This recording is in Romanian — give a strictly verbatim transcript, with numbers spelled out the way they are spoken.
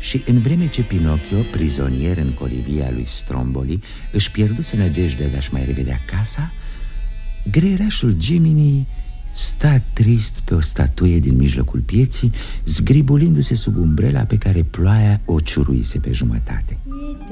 Și în vreme ce Pinocchio, prizonier în colivia lui Stromboli, își pierduse nădejdea de-și mai revedea casa, greierașul Gemini sta trist pe o statuie din mijlocul pieții, zgribulindu-se sub umbrela pe care ploaia o ciuruise pe jumătate.